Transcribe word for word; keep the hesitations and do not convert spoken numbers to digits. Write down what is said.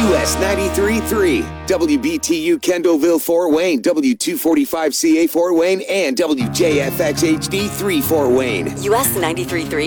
U S ninety-three point three, W B T U Kendallville Fort Wayne, W two forty-five C A Fort Wayne, and W J F X H D three Fort Wayne. U S ninety-three point three.